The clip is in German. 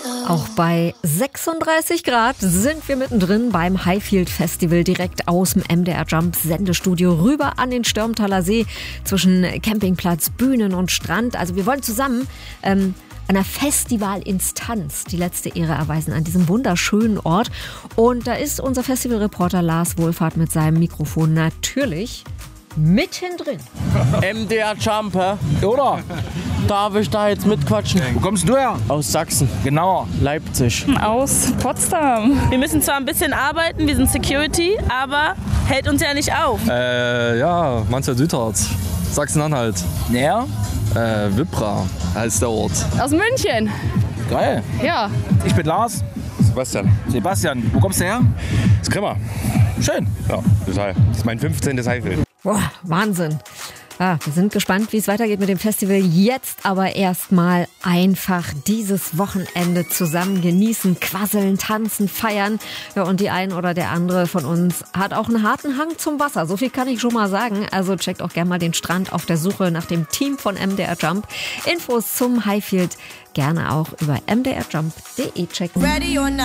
Auch bei 36 Grad sind wir mittendrin beim Highfield Festival direkt aus dem MDR Jump Sendestudio rüber an den Stürmtaler See zwischen Campingplatz, Bühnen und Strand. Also wir wollen zusammen einer Festivalinstanz die letzte Ehre erweisen an diesem wunderschönen Ort. Und da ist unser Festivalreporter Lars Wohlfahrt mit seinem Mikrofon natürlich mittendrin. MDR Jumper. Oder? Darf ich da jetzt mitquatschen? Wo kommst du her? Aus Sachsen. Genau. Leipzig. Aus Potsdam. Wir müssen zwar ein bisschen arbeiten, wir sind Security, aber hält uns ja nicht auf. Ja, Mansfeld-Südharz. Sachsen-Anhalt. Näher? Wippra heißt der Ort. Aus München. Geil. Ja. Ich bin Lars. Sebastian, wo kommst du her? Das Grimma. Schön. Ja, total. Das ist mein 15. Highfield. Boah, Wahnsinn. Ja, wir sind gespannt, wie es weitergeht mit dem Festival. Jetzt aber erstmal einfach dieses Wochenende zusammen genießen, quasseln, tanzen, feiern. Ja, und die ein oder der andere von uns hat auch einen harten Hang zum Wasser. So viel kann ich schon mal sagen. Also checkt auch gerne mal den Strand auf der Suche nach dem Team von MDR Jump. Infos zum Highfield gerne auch über mdrjump.de checken. Ready or not.